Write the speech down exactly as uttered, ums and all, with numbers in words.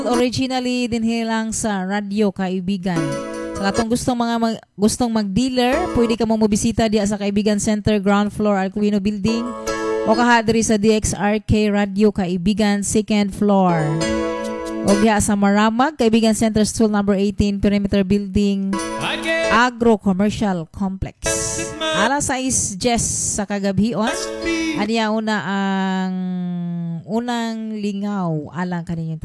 Originally din lang sa radyo kaibigan. Sa katong gustong mga mag, gustong mag-dealer, pwede ka mo mobisita diya sa Kaibigan Center ground floor Alcuino Building o kahadri sa D X R K Radio Kaibigan second floor. O diya sa Maramag Kaibigan Center Stool number eighteen Perimeter Building Agro Commercial Complex. Alas sais Jess sa kagabion. Aniya una ang unang lingaw alang kaninyong